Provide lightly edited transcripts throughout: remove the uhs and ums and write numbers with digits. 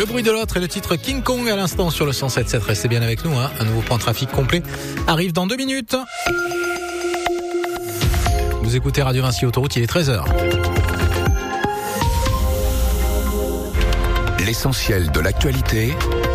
Le bruit de l'autre et le titre King Kong à l'instant sur le 107.7. Restez bien avec nous, Un nouveau point trafic complet arrive dans 2 minutes. Vous écoutez Radio Vinci Autoroute, il est 13h. L'essentiel de l'actualité,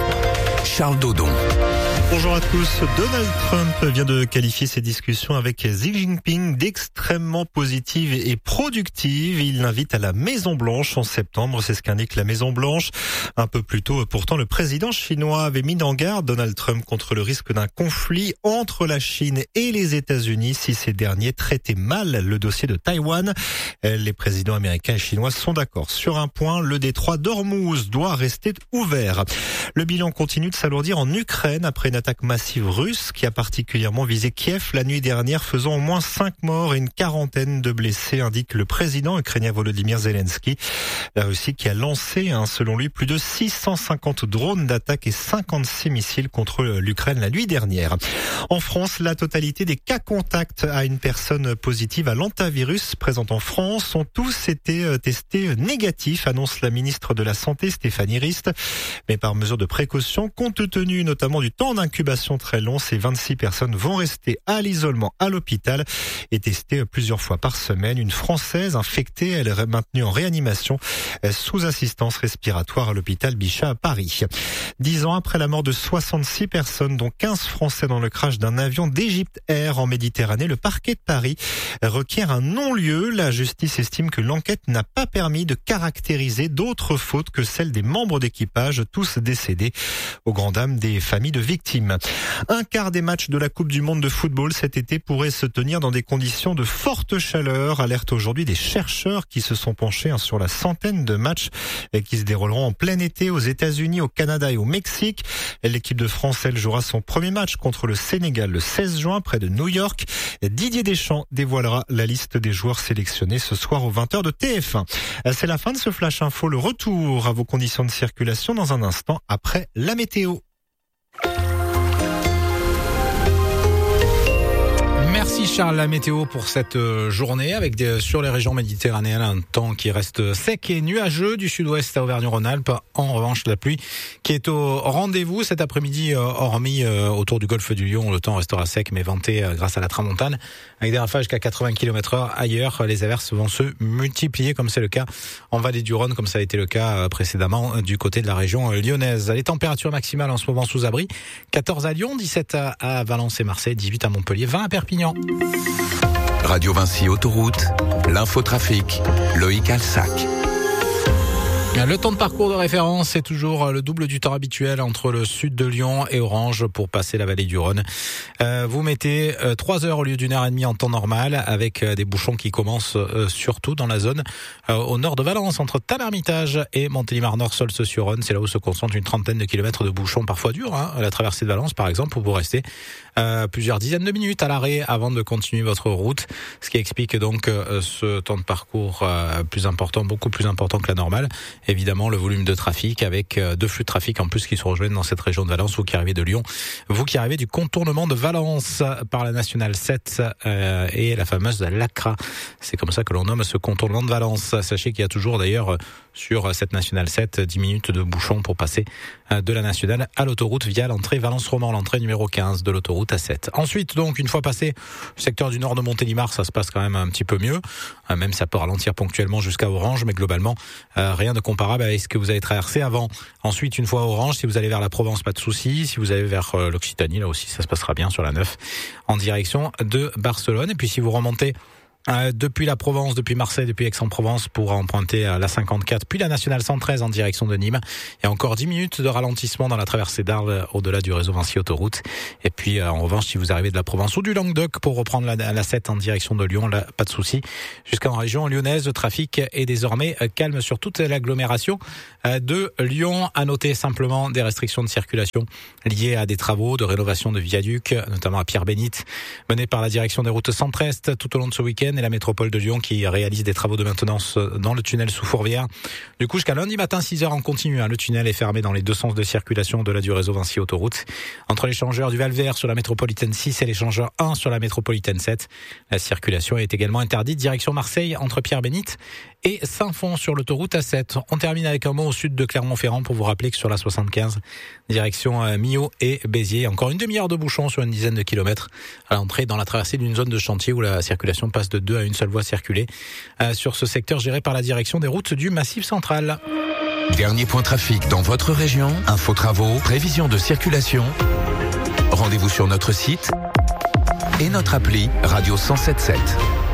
Charles Dodon. Bonjour à tous. Donald Trump vient de qualifier ses discussions avec Xi Jinping d'extrêmement positives et productives. Il l'invite à la Maison-Blanche en septembre. C'est ce qu'indique la Maison-Blanche. Un peu plus tôt, pourtant, le président chinois avait mis en garde Donald Trump contre le risque d'un conflit entre la Chine et les États-Unis si ces derniers traitaient mal le dossier de Taïwan. Les présidents américains et chinois sont d'accord sur un point. Le détroit d'Ormuz doit rester ouvert. Le bilan continue de s'alourdir en Ukraine après une attaque massive russe qui a particulièrement visé Kiev la nuit dernière, faisant au moins 5 morts et une quarantaine de blessés, indique le président ukrainien Volodymyr Zelensky. La Russie qui a lancé, selon lui, plus de 650 drones d'attaque et 56 missiles contre l'Ukraine la nuit dernière. En France, la totalité des cas contacts à une personne positive à l'hantavirus présente en France ont tous été testés négatifs, annonce la ministre de la Santé Stéphanie Rist. Mais par mesure de précaution, compte tenu notamment du temps d'incubation très long, ces 26 personnes vont rester à l'isolement à l'hôpital et testées plusieurs fois par semaine. Une Française infectée, elle est maintenue en réanimation sous assistance respiratoire à l'hôpital Bichat à Paris. 10 ans après la mort de 66 personnes, dont 15 Français dans le crash d'un avion d'Egypte Air en Méditerranée, le parquet de Paris requiert un non-lieu. La justice estime que l'enquête n'a pas permis de caractériser d'autres fautes que celles des membres d'équipage, tous décédés, aux grandes dames des familles de victimes. Un quart des matchs de la Coupe du Monde de football cet été pourrait se tenir dans des conditions de forte chaleur. Alerte aujourd'hui des chercheurs qui se sont penchés sur la centaine de matchs qui se dérouleront en plein été aux États-Unis, au Canada et au Mexique. L'équipe de France, elle, jouera son premier match contre le Sénégal le 16 juin près de New York. Didier Deschamps dévoilera la liste des joueurs sélectionnés ce soir aux 20h de TF1. C'est la fin de ce Flash Info. Le retour à vos conditions de circulation dans un instant après la météo. Merci Charles, la météo pour cette journée avec sur les régions méditerranéennes un temps qui reste sec et nuageux du sud-ouest à Auvergne-Rhône-Alpes. En revanche, la pluie qui est au rendez-vous cet après-midi, hormis autour du golfe du Lion, le temps restera sec mais venté grâce à la tramontane avec des rafales jusqu'à 80 km/h. Ailleurs, les averses vont se multiplier comme c'est le cas en vallée du Rhône, comme ça a été le cas précédemment du côté de la région lyonnaise. Les températures maximales en ce moment sous abri, 14 à Lyon, 17 à Valence et Marseille, 18 à Montpellier, 20 à Perpignan. Radio Vinci Autoroute, l'infotrafic, Loïc Alsac. Le temps de parcours de référence, c'est toujours le double du temps habituel entre le sud de Lyon et Orange pour passer la vallée du Rhône. Vous mettez 3 heures au lieu d'une heure et demie en temps normal avec des bouchons qui commencent surtout dans la zone au nord de Valence entre Tain-l'Hermitage et Montélimar-Nord, Solce-sur-Rhône. C'est là où se concentre une trentaine de kilomètres de bouchons parfois durs. À la traversée de Valence par exemple où vous restez plusieurs dizaines de minutes à l'arrêt avant de continuer votre route. Ce qui explique donc ce temps de parcours plus important, beaucoup plus important que la normale. Évidemment, le volume de trafic avec 2 flux de trafic en plus qui se rejoignent dans cette région de Valence. Vous qui arrivez de Lyon, vous qui arrivez du contournement de Valence par la Nationale 7 et la fameuse LACRA. C'est comme ça que l'on nomme ce contournement de Valence. Sachez qu'il y a toujours d'ailleurs sur cette Nationale 7 10 minutes de bouchon pour passer de la Nationale à l'autoroute via l'entrée Valence-Roman, l'entrée numéro 15 de l'autoroute A7. Ensuite, donc, une fois passé le secteur du nord de Montélimar, ça se passe quand même un petit peu mieux. Même ça peut ralentir ponctuellement jusqu'à Orange, mais globalement, rien de comparable avec ce que vous avez traversé avant. Ensuite, une fois à Orange, si vous allez vers la Provence, pas de souci. Si vous allez vers l'Occitanie, là aussi, ça se passera bien sur la 9 en direction de Barcelone. Et puis, si vous remontez depuis la Provence, depuis Marseille, depuis Aix-en-Provence pour emprunter la 54, puis la Nationale 113 en direction de Nîmes. Et encore 10 minutes de ralentissement dans la traversée d'Arles au-delà du réseau Vinci Autoroute. Et puis en revanche, si vous arrivez de la Provence ou du Languedoc pour reprendre la 7 en direction de Lyon, là, pas de souci. Jusqu'en région lyonnaise, le trafic est désormais calme sur toute l'agglomération de Lyon. À noter simplement des restrictions de circulation liées à des travaux de rénovation de viaducs, notamment à Pierre-Bénite, menés par la direction des routes centre-est tout au long de ce week-end. Seine et la métropole de Lyon qui réalisent des travaux de maintenance dans le tunnel sous Fourvière. Du coup, jusqu'à lundi matin, 6h en continu. Le tunnel est fermé dans les deux sens de circulation au-delà du réseau Vinci Autoroute. Entre l'échangeur du Val-Vert sur la métropolitaine 6 et l'échangeur 1 sur la métropolitaine 7. La circulation est également interdite direction Marseille entre Pierre-Bénite et Saint-Fond sur l'autoroute A7. On termine avec un mot au sud de Clermont-Ferrand pour vous rappeler que sur la 75, direction Millau et Béziers, encore une demi-heure de bouchon sur une dizaine de kilomètres à l'entrée dans la traversée d'une zone de chantier où la circulation passe de 2 à une seule voie circulée sur ce secteur géré par la direction des routes du Massif central. Dernier point trafic dans votre région, info travaux, prévision de circulation. Rendez-vous sur notre site et notre appli Radio 107.7.